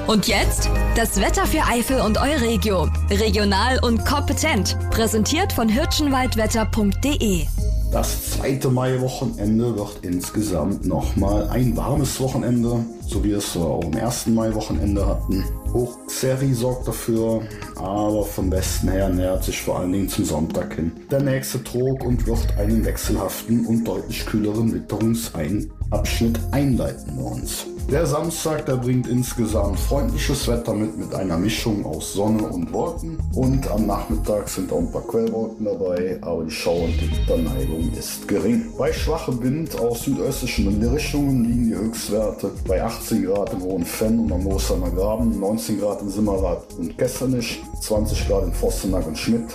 Und jetzt das Wetter für Eifel und Euregio. Regional und kompetent. Präsentiert von hirschenwaldwetter.de. Das zweite Maiwochenende wird insgesamt nochmal ein warmes Wochenende, so wie es wir auch im ersten Maiwochenende hatten. Hochseri sorgt dafür, aber vom Westen her nähert sich vor allen Dingen zum Sonntag hin der nächste Trog und wird einen wechselhaften und deutlich kühleren Witterungsabschnitt einleiten bei uns. Der Samstag, der bringt insgesamt freundliches Wetter mit einer Mischung aus Sonne und Wolken. Und am Nachmittag sind auch ein paar Quellwolken dabei, aber die Schau- und Gewitterneigung ist gering. Bei schwachem Wind aus südöstlichen Richtungen liegen die Höchstwerte bei 18 Grad im Hohenfenn und am Moossamer Graben, 19 Grad in Simmerath und Kessenich, 20 Grad in Vossenack und Schmidt,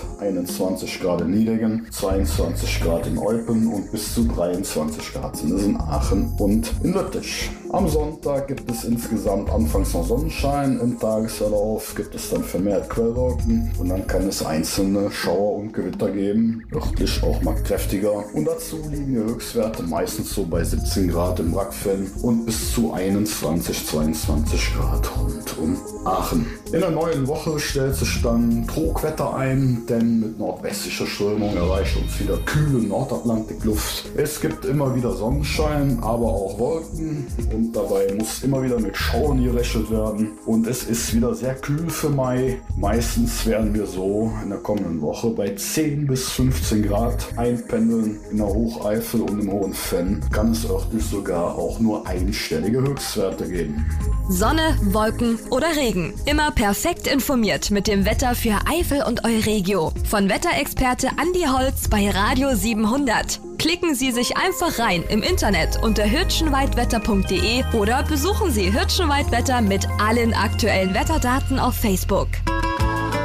21 Grad in Niedegen, 22 Grad in Eupen und bis zu 23 Grad sind es in Aachen und in Lüttich. Am Sonntag gibt es insgesamt anfangs noch Sonnenschein, im Tagesverlauf gibt es dann vermehrt Quellwolken und dann kann es einzelne Schauer und Gewitter geben, örtlich auch mal kräftiger. Und dazu liegen die Höchstwerte meistens so bei 17 Grad im Brackfenn und bis zu 21, 22 Grad rund um Aachen. In der neuen Woche stellt sich dann Trogwetter ein, denn mit nordwestlicher Strömung erreicht uns wieder kühle Nordatlantikluft. Es gibt immer wieder Sonnenschein, aber auch Wolken. Und dabei muss immer wieder mit Schauern gerechnet werden. Und es ist wieder sehr kühl für Mai. Meistens werden wir so in der kommenden Woche bei 10 bis 15 Grad einpendeln. In der Hocheifel und im Hohenfenn kann es örtlich sogar auch nur einstellige Höchstwerte geben. Sonne, Wolken oder Regen. Immer perfekt informiert mit dem Wetter für Eifel und Euregio. Von Wetterexperte Andi Holz bei Radio 700. Klicken Sie sich einfach rein im Internet unter hirschenwaldwetter.de oder besuchen Sie Hirschenwaldwetter mit allen aktuellen Wetterdaten auf Facebook.